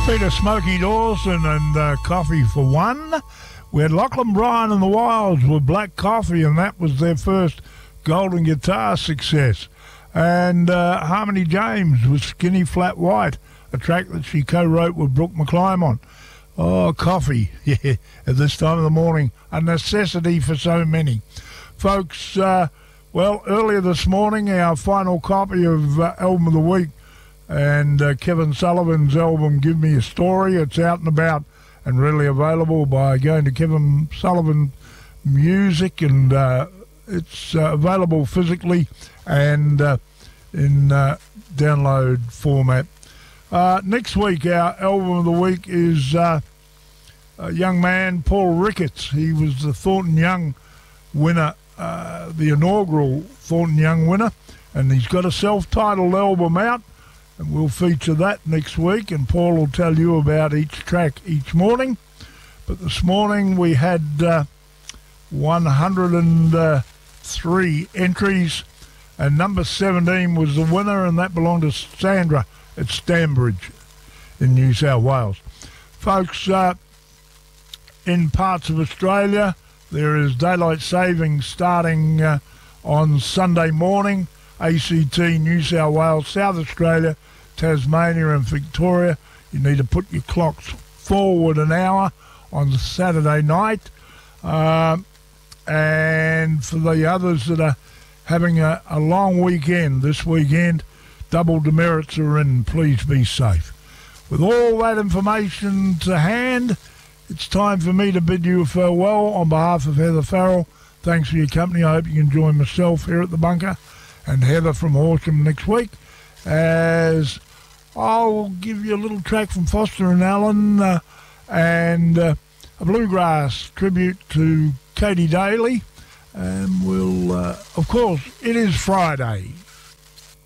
Peter Smokey Dawson and Coffee for One. We had Lachlan Bryan and the Wilds with Black Coffee, and that was their first golden guitar success. And Harmony James with Skinny Flat White, a track that she co-wrote with Brooke McClymont. Oh, coffee, yeah, at this time of the morning, a necessity for so many. Folks, well, earlier this morning, our final copy of Album of the Week, and Kevin Sullivan's album, Give Me a Story. It's out and about and readily available by going to Kevin Sullivan Music, and it's available physically and in download format. Next week, our Album of the Week is a young man, Paul Ricketts. He was the Thornton Young winner, the inaugural Thornton Young winner, and he's got a self-titled album out. And we'll feature that next week, and Paul will tell you about each track each morning. But this morning we had 103 entries, and number 17 was the winner, and that belonged to Sandra at Stanbridge in New South Wales. Folks, in parts of Australia, there is daylight savings starting on Sunday morning. ACT, New South Wales, South Australia, Tasmania and Victoria. You need to put your clocks forward an hour on Saturday night. And for the others that are having a long weekend this weekend, double demerits are in. Please be safe. With all that information to hand, it's time for me to bid you farewell on behalf of Heather Farrell. Thanks for your company. I hope you can join myself here at the bunker and Heather from Horsham next week, as I'll give you a little track from Foster and Allen and a bluegrass tribute to Katie Daly. And we'll, of course, it is Friday.